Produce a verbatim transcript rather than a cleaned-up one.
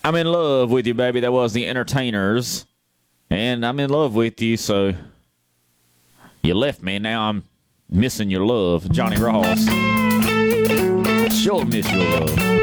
I'm in love with you, baby. That was the Entertainers. And I'm in love with you, so you left me. Now I'm missing your love. Johnny Ross. Sure miss your love.